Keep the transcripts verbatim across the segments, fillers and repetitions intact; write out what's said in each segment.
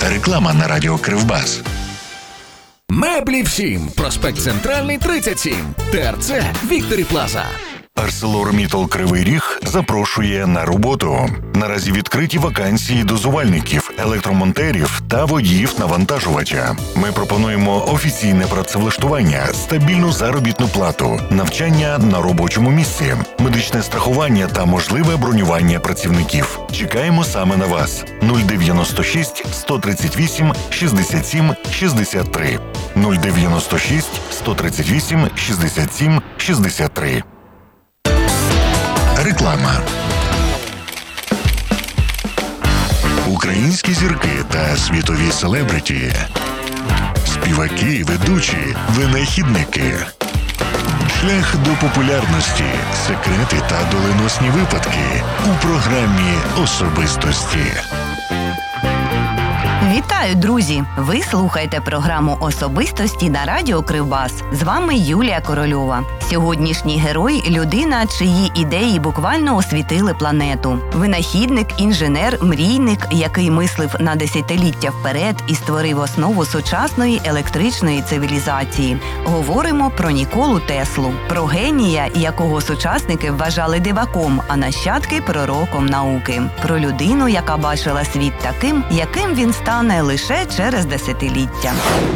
Реклама на радіо Кривбас. Меблі всім. Проспект Центральний, тридцять сім. ТРЦ Вікторі Плаза. ArcelorMittal Кривий Ріг запрошує на роботу. Наразі відкриті вакансії дозувальників, електромонтерів та водіїв навантажувача. Ми пропонуємо офіційне працевлаштування, стабільну заробітну плату, навчання на робочому місці, медичне страхування та можливе бронювання працівників. Чекаємо саме на вас. нуль дев'яносто шість сто тридцять вісім шістдесят сім шістдесят три. нуль дев'яносто шість сто тридцять вісім шістдесят сім шістдесят три. Реклама. Українські зірки та світові селебриті, співаки, ведучі, винахідники. Шлях до популярності, секрети та доленосні випадки у програмі «Особистості». Вітаю, друзі! Ви слухаєте програму «Особистості» на радіо Кривбас. З вами Юлія Корольова. Сьогоднішній герой – людина, чиї ідеї буквально освітили планету. Винахідник, інженер, мрійник, який мислив на десятиліття вперед і створив основу сучасної електричної цивілізації. Говоримо про Ніколу Теслу. Про генія, якого сучасники вважали диваком, а нащадки – пророком науки. Про людину, яка бачила світ таким, яким він стане лише через десятиліття.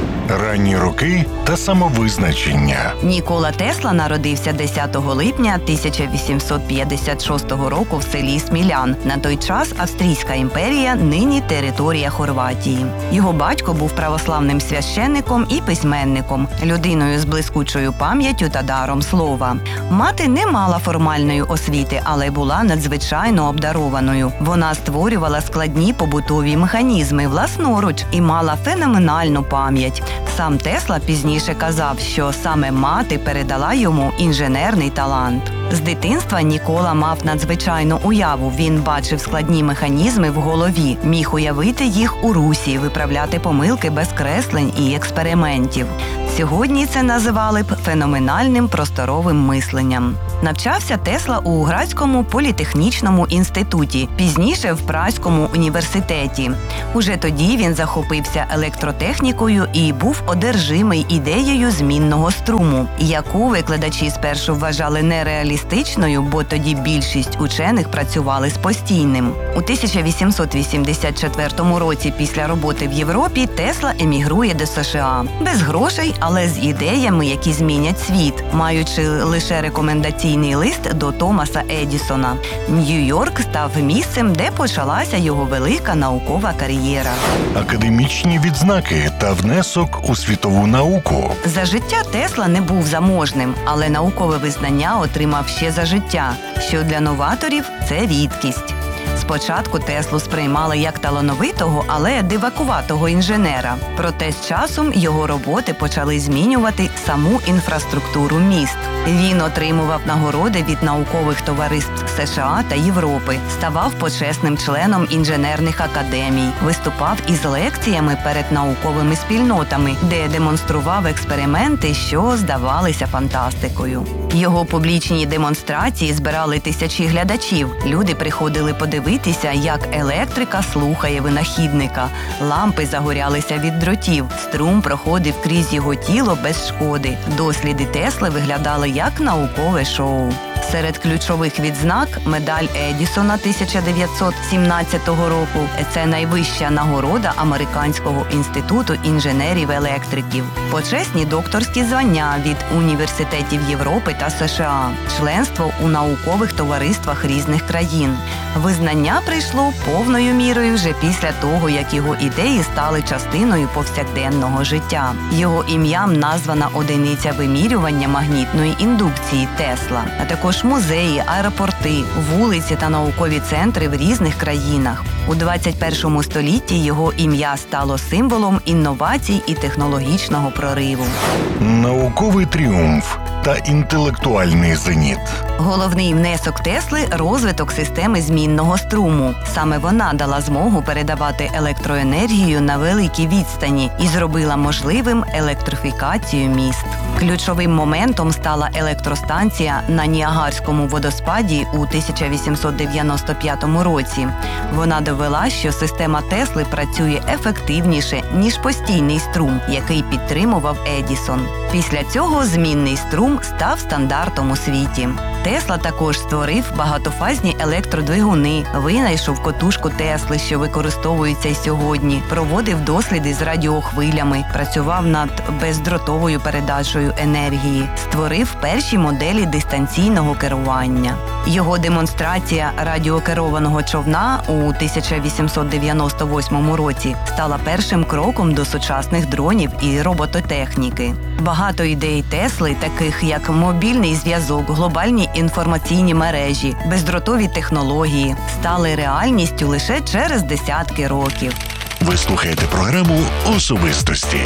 Ранні роки та самовизначення. Нікола Тесла народився десятого липня тисяча вісімсот п'ятдесят шостого року в селі Смілян. На той час Австрійська імперія, нині територія Хорватії. Його батько був православним священником і письменником, людиною з блискучою пам'яттю та даром слова. Мати не мала формальної освіти, але була надзвичайно обдарованою. Вона створювала складні побутові механізми власноруч і мала феноменальну пам'ять. Сам Тесла пізніше казав, що саме мати передала йому інженерний талант. З дитинства Нікола мав надзвичайну уяву. Він бачив складні механізми в голові, міг уявити їх у русі, виправляти помилки без креслень і експериментів. Сьогодні це називали б феноменальним просторовим мисленням. Навчався Тесла у Градському політехнічному інституті, пізніше в Празькому університеті. Уже тоді він захопився електротехнікою і був одержимий ідеєю змінного струму, яку викладачі спершу вважали нереалістичною, бо тоді більшість учених працювали з постійним. У тисяча вісімсот вісімдесят четвертому році після роботи в Європі Тесла емігрує до США. Без грошей, але з ідеями, які змінять світ, маючи лише рекомендаційний лист до Томаса Едісона. Нью-Йорк став місцем, де почалася його велика наукова кар'єра. Академічні відзнаки та внесок у світову науку. За життя Тесла не був заможним, але наукове визнання отримав ще за життя, що для новаторів – це рідкість. Спочатку Теслу сприймали як талановитого, але дивакуватого інженера. Проте з часом його роботи почали змінювати саму інфраструктуру міст. Він отримував нагороди від наукових товариств США та Європи, ставав почесним членом інженерних академій, виступав із лекціями перед науковими спільнотами, де демонстрував експерименти, що здавалися фантастикою. Його публічні демонстрації збирали тисячі глядачів. Люди приходили подивитися, як електрика слухає винахідника. Лампи загорялися від дротів, струм проходив крізь його тіло без шкоди. Досліди Тесли виглядали як наукове шоу. Серед ключових відзнак – медаль Едісона тисяча дев'ятсот сімнадцятого року. Це найвища нагорода Американського інституту інженерів-електриків. Почесні докторські звання від університетів Європи та США. Членство у наукових товариствах різних країн. Визнання прийшло повною мірою вже після того, як його ідеї стали частиною повсякденного життя. Його ім'ям названа одиниця вимірювання магнітної індукції Тесла, а також музеї, аеропорти, вулиці та наукові центри в різних країнах. У двадцять першому столітті його ім'я стало символом інновацій і технологічного прориву. Науковий тріумф та інтелектуальний зеніт. Головний внесок Тесли – розвиток системи змінного струму. Саме вона дала змогу передавати електроенергію на великій відстані і зробила можливим електрифікацію міст. Ключовим моментом стала електростанція на Ніагарському водоспаді у тисяча вісімсот дев'яносто п'ятому році. Вона довела, що система Тесли працює ефективніше, ніж постійний струм, який підтримував Едісон. Після цього змінний струм став стандартом у світі. Тесла також створив багатофазні електродвигуни, винайшов котушку Тесли, що використовується й сьогодні, проводив досліди з радіохвилями, працював над бездротовою передачею енергії, створив перші моделі дистанційного керування. Його демонстрація радіокерованого човна у тисяча вісімсот дев'яносто восьмому році стала першим кроком до сучасних дронів і робототехніки. Багато ідей Тесли, таких як мобільний зв'язок, глобальні інформаційні мережі, бездротові технології, стали реальністю лише через десятки років. Ви слухаєте програму «Особистості».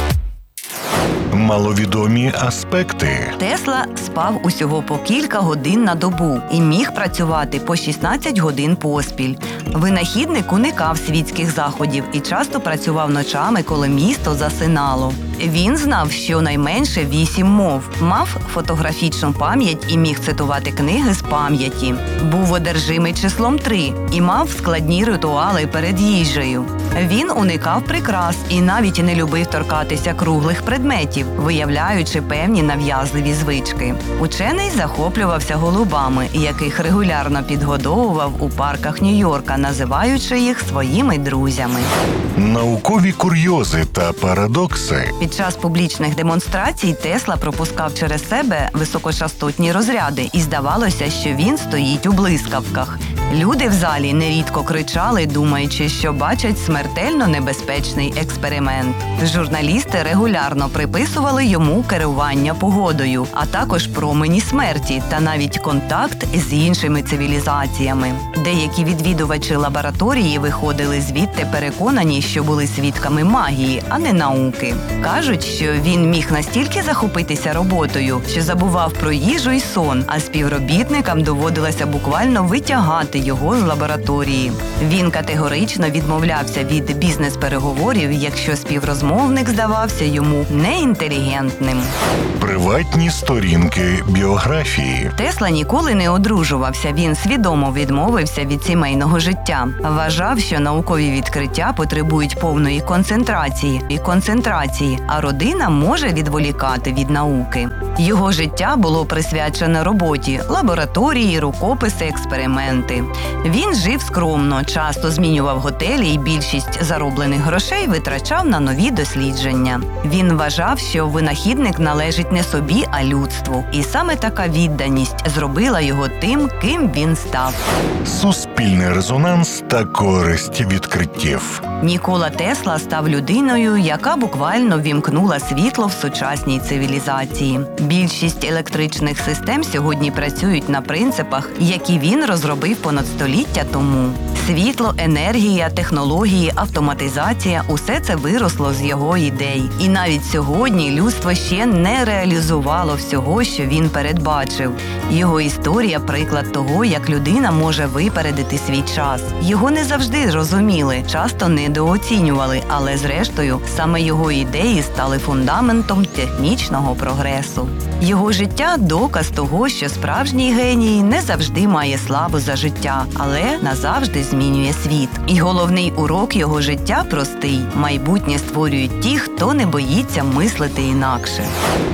Маловідомі аспекти. Тесла спав усього по кілька годин на добу і міг працювати по шістнадцять годин поспіль. Винахідник уникав світських заходів і часто працював ночами, коли місто засинало. Він знав щонайменше вісім мов, мав фотографічну пам'ять і міг цитувати книги з пам'яті. Був одержимий числом три і мав складні ритуали перед їжею. Він уникав прикрас і навіть не любив торкатися круглих предметів, виявляючи певні нав'язливі звички. Учений захоплювався голубами, яких регулярно підгодовував у парках Нью-Йорка, називаючи їх своїми друзями. Наукові курйози та парадокси. Під час публічних демонстрацій Тесла пропускав через себе високочастотні розряди, і здавалося, що він стоїть у блискавках. Люди в залі нерідко кричали, думаючи, що бачать смертельно небезпечний експеримент. Журналісти регулярно приписували йому керування погодою, а також промені смерті та навіть контакт з іншими цивілізаціями. Деякі відвідувачі лабораторії виходили звідти переконані, що були свідками магії, а не науки. Кажуть, що він міг настільки захопитися роботою, що забував про їжу й сон, а співробітникам доводилося буквально витягати його з лабораторії. Він категорично відмовлявся від бізнес-переговорів, якщо співрозмовник здавався йому неінтелігентним. Приватні сторінки біографії. Тесла ніколи не одружувався, він свідомо відмовився від сімейного життя. Вважав, що наукові відкриття потребують повної концентрації і концентрації, а родина може відволікати від науки. Його життя було присвячене роботі, лабораторії, рукописи, експерименти. Він жив скромно, часто змінював готелі і більшість зароблених грошей витрачав на нові дослідження. Він вважав, що винахідник належить не собі, а людству. І саме така відданість зробила його тим, ким він став. Суспільний резонанс та користь відкриттів. Нікола Тесла став людиною, яка буквально ввімкнула світло в сучасній цивілізації. Більшість електричних систем сьогодні працюють на принципах, які він розробив понад століття тому. Світло, енергія, технології, автоматизація – усе це виросло з його ідей. І навіть сьогодні людство ще не реалізувало всього, що він передбачив. Його історія – приклад того, як людина може випередити свій час. Його не завжди розуміли, часто недооцінювали, але зрештою саме його ідеї стали фундаментом технічного прогресу. Його життя – доказ того, що справжній геній не завжди має славу за життя, але назавжди змінює світ. І головний урок його життя простий – майбутнє створюють ті, хто не боїться мислити інакше.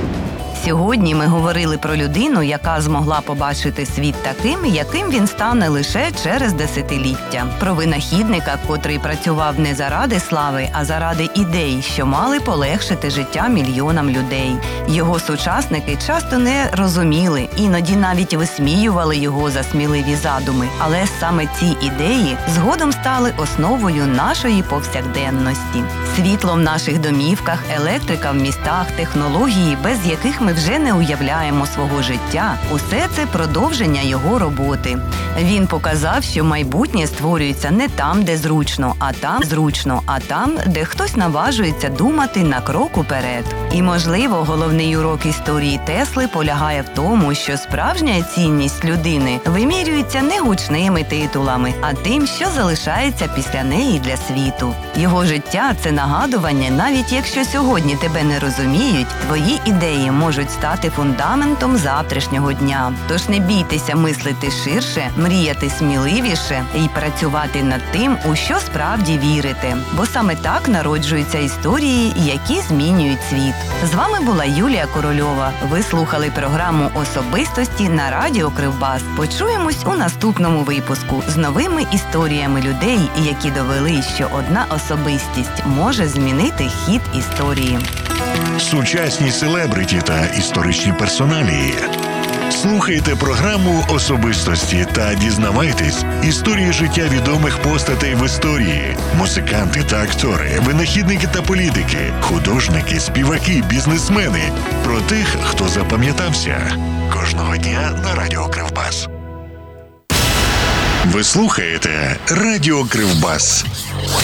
Сьогодні ми говорили про людину, яка змогла побачити світ таким, яким він стане лише через десятиліття. Про винахідника, котрий працював не заради слави, а заради ідей, що мали полегшити життя мільйонам людей. Його сучасники часто не розуміли, іноді навіть висміювали його за сміливі задуми. Але саме ці ідеї згодом стали основою нашої повсякденності. Світло в наших домівках, електрика в містах, технології, без яких ми ми вже не уявляємо свого життя. Усе це продовження його роботи. Він показав, що майбутнє створюється не там, де зручно, а там зручно, а там, де хтось наважується думати на крок уперед. І, можливо, головний урок історії Тесли полягає в тому, що справжня цінність людини вимірюється не гучними титулами, а тим, що залишається після неї для світу. Його життя – це нагадування, навіть якщо сьогодні тебе не розуміють, твої ідеї можуть стати фундаментом завтрашнього дня. Тож не бійтеся мислити ширше, мріяти сміливіше і працювати над тим, у що справді вірите. Бо саме так народжуються історії, які змінюють світ. З вами була Юлія Корольова. Ви слухали програму «Особистості» на радіо Кривбас. Почуємось у наступному випуску з новими історіями людей, які довели, що одна особистість може змінити хід історії. Сучасні селебриті та історичні персоналії. Слухайте програму «Особистості» та дізнавайтесь історії життя відомих постатей в історії. Музиканти та актори, винахідники та політики, художники, співаки, бізнесмени. Про тих, хто запам'ятався. Кожного дня на радіо Кривбас. Ви слухаєте Радіо Кривбас.